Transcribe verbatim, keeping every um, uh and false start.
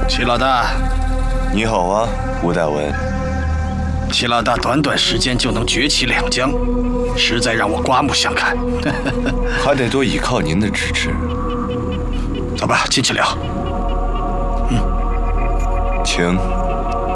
齐老大， 你好啊，吴大文。 齐老大短短时间就能崛起两江，实在让我刮目相看。 还得多依靠您的支持。 走吧，进去聊。 嗯，请。